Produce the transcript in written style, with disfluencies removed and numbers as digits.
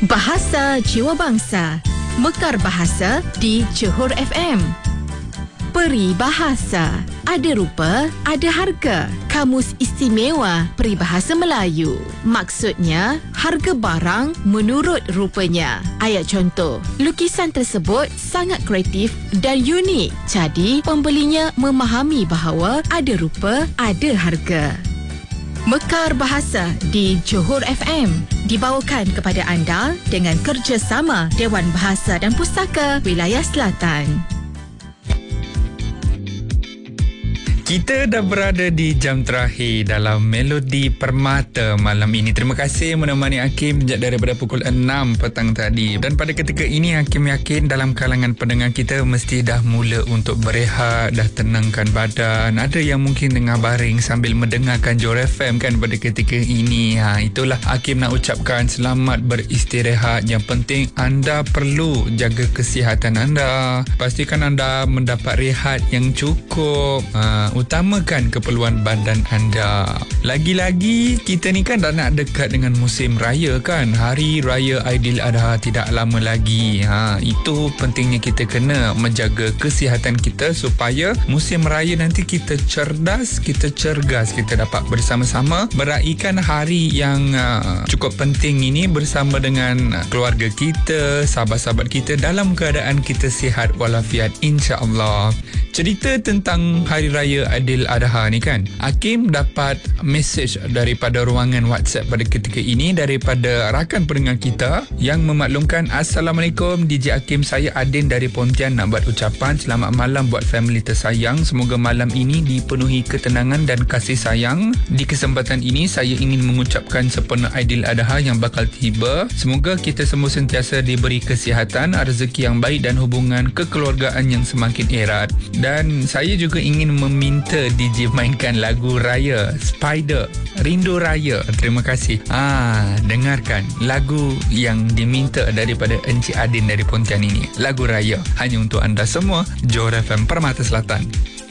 Bahasa Jiwa Bangsa. Mekar Bahasa di Johor FM. Peri Bahasa. Ada rupa, ada harga. Kamus Istimewa Peribahasa Melayu. Maksudnya, harga barang menurut rupanya. Ayat contoh, lukisan tersebut sangat kreatif dan unik. Jadi, pembelinya memahami bahawa ada rupa, ada harga. Mekar Bahasa di Johor FM dibawakan kepada anda dengan kerjasama Dewan Bahasa dan Pustaka Wilayah Selatan. Kita dah berada di jam terakhir dalam Melodi Permata malam ini. Terima kasih menemani Hakim sejak daripada pukul 6 petang tadi. Dan pada ketika ini Hakim yakin dalam kalangan pendengar kita mesti dah mula untuk berehat, dah tenangkan badan. Ada yang mungkin tengah baring sambil mendengarkan Johor FM kan pada ketika ini. Itulah Hakim nak ucapkan selamat beristirahat. Yang penting anda perlu jaga kesihatan anda. Pastikan anda mendapat rehat yang cukup. Utamakan keperluan badan anda. Lagi-lagi kita ni kan dah nak dekat dengan musim raya kan. Hari Raya Aidiladha tidak lama lagi. Itu pentingnya kita kena menjaga kesihatan kita supaya musim raya nanti kita cerdas, kita cergas, kita dapat bersama-sama meraihkan hari yang cukup penting ini bersama dengan keluarga kita, sahabat-sahabat kita dalam keadaan kita sihat walafiat insya-Allah. Cerita tentang Hari Raya Aidiladha ni kan, Hakim dapat mesej daripada ruangan WhatsApp pada ketika ini daripada rakan pendengar kita yang memaklumkan, Assalamualaikum DJ Hakim, saya Adin dari Pontian nak buat ucapan selamat malam buat family tersayang. Semoga malam ini dipenuhi ketenangan dan kasih sayang. Di kesempatan ini saya ingin mengucapkan sempena Aidiladha yang bakal tiba. Semoga kita semua sentiasa diberi kesihatan, rezeki yang baik dan hubungan kekeluargaan yang semakin erat. Dan saya juga ingin meminta DJ mainkan lagu Raya Spider, Rindu Raya. Terima kasih. Dengarkan lagu yang diminta daripada Encik Adin dari Pontian ini. Lagu Raya hanya untuk anda semua, Johor FM Permata Selatan.